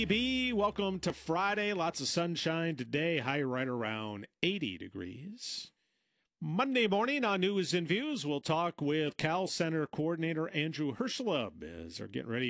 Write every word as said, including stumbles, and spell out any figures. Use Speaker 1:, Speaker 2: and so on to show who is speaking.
Speaker 1: B, welcome to Friday. Lots of sunshine today. High right around eighty degrees. Monday morning on News and Views, we'll talk with Cal Center Coordinator Andrew Hirschleb as they're getting ready